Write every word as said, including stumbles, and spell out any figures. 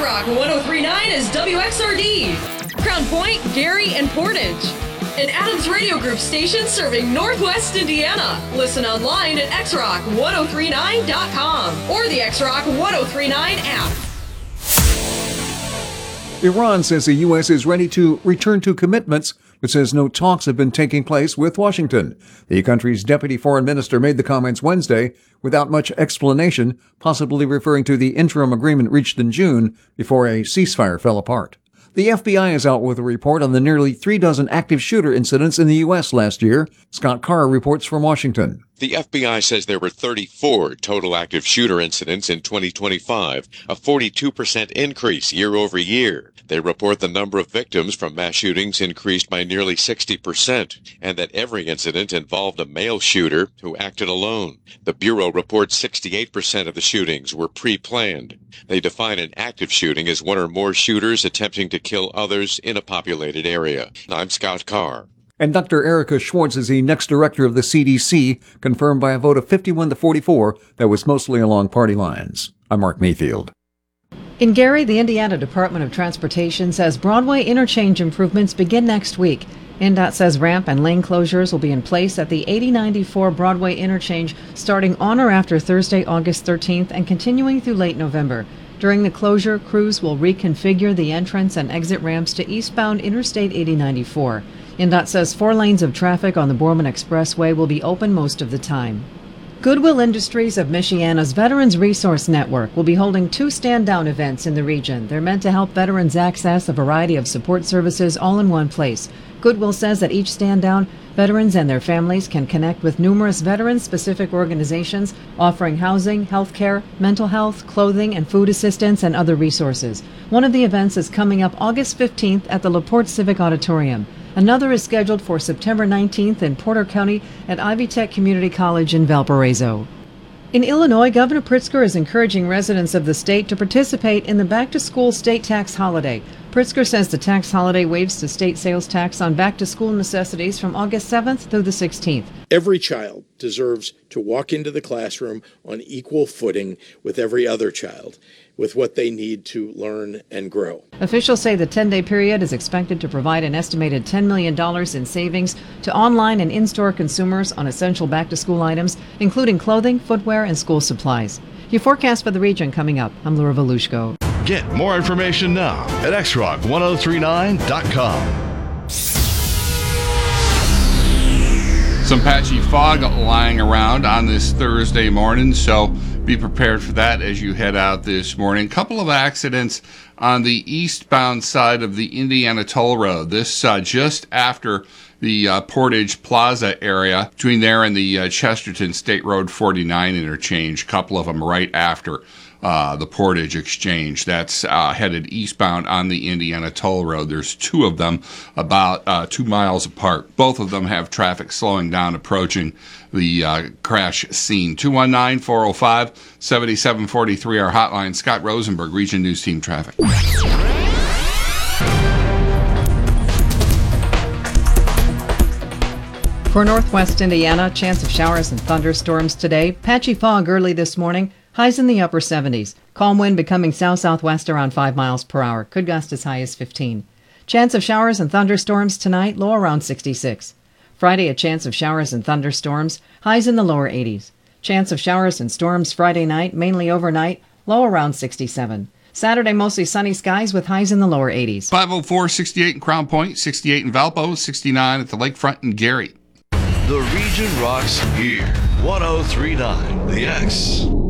X-Rock one oh three point nine is W X R D, Crown Point, Gary, and Portage. An Adams Radio Group station serving Northwest Indiana. Listen online at x rock ten thirty-nine dot com or the X-Rock ten thirty-nine app. Iran says the U S is ready to return to commitments, but says no talks have been taking place with Washington. The country's deputy foreign minister made the comments Wednesday without much explanation, possibly referring to the interim agreement reached in June before a ceasefire fell apart. The F B I is out with a report on the nearly three dozen active shooter incidents in the U S last year. Scott Carr reports from Washington. The F B I says there were thirty-four total active shooter incidents in twenty twenty-five, a forty-two percent increase year over year. They report the number of victims from mass shootings increased by nearly sixty percent, and that every incident involved a male shooter who acted alone. The Bureau reports sixty-eight percent of the shootings were pre-planned. They define an active shooting as one or more shooters attempting to kill others in a populated area. I'm Scott Carr. And Doctor Erica Schwartz is the next director of the C D C, confirmed by a vote of fifty-one to forty-four that was mostly along party lines. I'm Mark Mayfield. In Gary, the Indiana Department of Transportation says Broadway interchange improvements begin next week. I N D O T says ramp and lane closures will be in place at the eighty ninety-four Broadway interchange starting on or after Thursday, August thirteenth, and continuing through late November. During the closure, crews will reconfigure the entrance and exit ramps to eastbound Interstate eighty ninety-four. I N D O T says four lanes of traffic on the Borman Expressway will be open most of the time. Goodwill Industries of Michiana's Veterans Resource Network will be holding two stand-down events in the region. They're meant to help veterans access a variety of support services all in one place. Goodwill says that each stand-down, veterans and their families can connect with numerous veteran-specific organizations offering housing, health care, mental health, clothing, and food assistance and other resources. One of the events is coming up August fifteenth at the LaPorte Civic Auditorium. Another is scheduled for September nineteenth in Porter County at Ivy Tech Community College in Valparaiso. In Illinois, Governor Pritzker is encouraging residents of the state to participate in the back-to-school state tax holiday. Pritzker says the tax holiday waives the state sales tax on back-to-school necessities from August seventh through the sixteenth. Every child deserves to walk into the classroom on equal footing with every other child, with what they need to learn and grow. Officials say the ten-day period is expected to provide an estimated ten million dollars in savings to online and in-store consumers on essential back-to-school items, including clothing, footwear, and school supplies. Your forecast for the region coming up. I'm Laura Volushko. Get more information now at x rock ten thirty-nine dot com. Some patchy fog lying around on this Thursday morning, so be prepared for that as you head out this morning. Couple of accidents on the eastbound side of the Indiana Toll Road. This uh, just after the uh, Portage Plaza area, between there and the uh, Chesterton State Road forty-nine interchange. Couple of them right after uh, the Portage Exchange. That's uh, headed eastbound on the Indiana Toll Road. There's two of them about uh, two miles apart. Both of them have traffic slowing down approaching the uh, crash scene. two one nine, four oh five, seven seven four three, our hotline. Scott Rosenberg, Region News Team Traffic. For northwest Indiana, chance of showers and thunderstorms today. Patchy fog early this morning. Highs in the upper seventies. Calm wind becoming south-southwest around five miles per hour. Could gust as high as fifteen. Chance of showers and thunderstorms tonight, low around sixty-six. Friday, a chance of showers and thunderstorms. Highs in the lower eighties. Chance of showers and storms Friday night, mainly overnight, low around sixty-seven. Saturday, mostly sunny skies with highs in the lower eighties. five oh four, sixty-eight in Crown Point, sixty-eight in Valpo, sixty-nine at the lakefront in Gary. The region rocks here. ten thirty-nine The X.